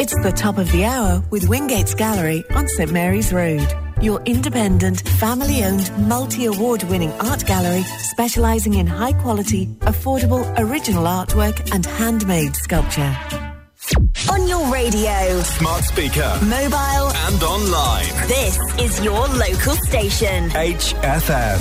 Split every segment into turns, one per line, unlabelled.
It's the top of the hour with Wingate's Gallery on St Mary's Road. Your independent, family-owned, multi-award-winning art gallery specialising in high-quality, affordable, original artwork and handmade sculpture.
On your radio,
smart speaker,
mobile
and online.
This is your local station.
HFM.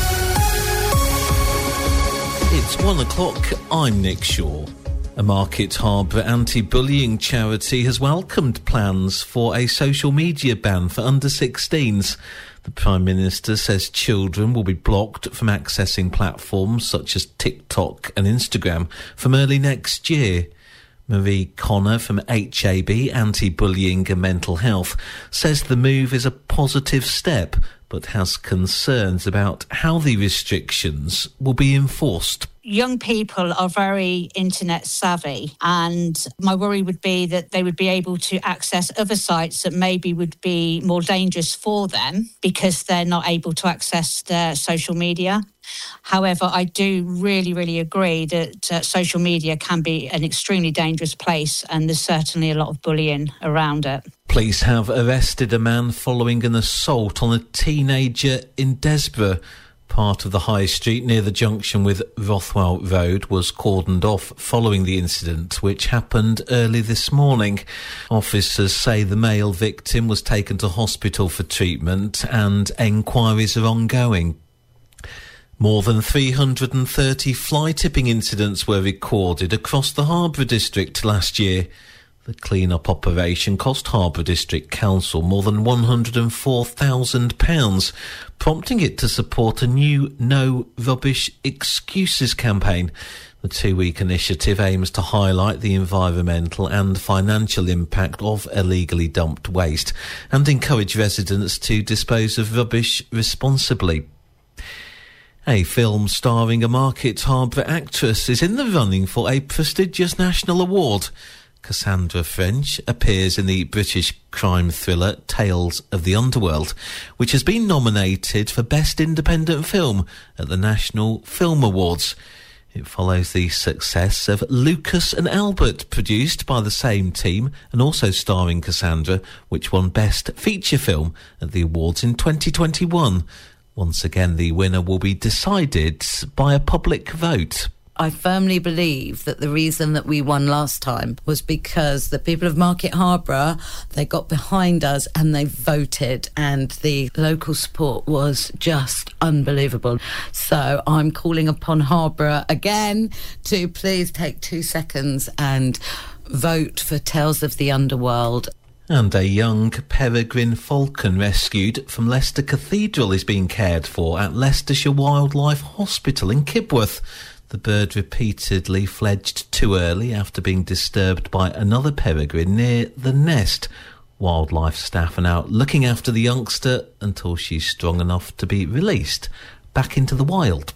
It's 1 o'clock. I'm Nick Shaw. A Market Harbour anti-bullying charity has welcomed plans for a social media ban for under-16s. The Prime Minister says children will be blocked from accessing platforms such as TikTok and Instagram from early next year. Marie Connor from HAB, Anti-Bullying and Mental Health, says the move is a positive step, but has concerns about how the restrictions will be enforced.
Young people are very internet savvy, and my worry would be that they would be able to access other sites that maybe would be more dangerous for them because they're not able to access their social media. However, I do really agree that social media can be an extremely dangerous place, and there's certainly a lot of bullying around it.
Police have arrested a man following an assault on a teenager in Desborough. Part of the High Street near the junction with Rothwell Road was cordoned off following the incident, which happened early this morning. Officers say the male victim was taken to hospital for treatment and enquiries are ongoing. More than 330 fly tipping incidents were recorded across the Harbour District last year. The clean-up operation cost Harbour District Council more than £104,000, prompting it to support a new No Rubbish Excuses campaign. The 2-week initiative aims to highlight the environmental and financial impact of illegally dumped waste and encourage residents to dispose of rubbish responsibly. A film starring a Market Harbour actress is in the running for a prestigious national award. Cassandra French appears in the British crime thriller Tales of the Underworld, which has been nominated for Best Independent Film at the National Film Awards. It follows the success of Lucas and Albert, produced by the same team and also starring Cassandra, which won Best Feature Film at the awards in 2021. Once again, the winner will be decided by a public vote.
I firmly believe that the reason that we won last time was because the people of Market Harbour, they got behind us and they voted, and the local support was just unbelievable. So I'm calling upon Harbour again to please take 2 seconds and vote for Tales of the Underworld.
And a young peregrine falcon rescued from Leicester Cathedral is being cared for at Leicestershire Wildlife Hospital in Kibworth. The bird repeatedly fledged too early after being disturbed by another peregrine near the nest. Wildlife staff are now looking after the youngster until she's strong enough to be released back into the wild.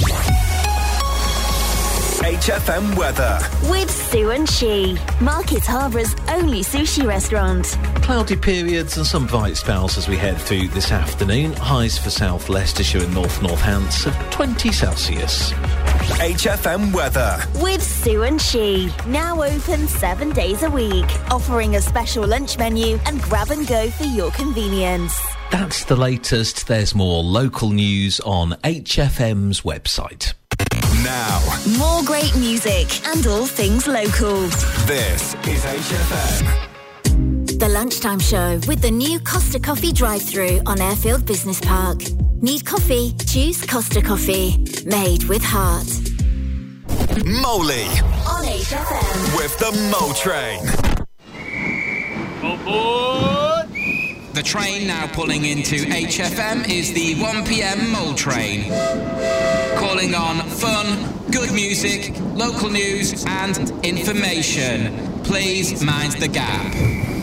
HFM weather
with Sue and She, Market Harbour's only sushi restaurant.
Cloudy periods and some bright spells as we head through this afternoon. Highs for South Leicestershire and North Northants of 20 Celsius.
HFM weather
with Sue and She, now open 7 days a week, offering a special lunch menu and grab and go for your convenience.
That's the latest. There's more local news on HFM's website.
Now,
more great music and all things local.
This is HFM.
The Lunchtime Show with the new Costa Coffee drive-thru on Airfield Business Park. Need coffee? Choose Costa Coffee. Made with heart.
Moley
on HFM
with the Mo Train.
Aboard! The train now pulling into HFM is the 1 p.m. Mole Train. Calling on fun, good music, local news and information. Please mind the gap.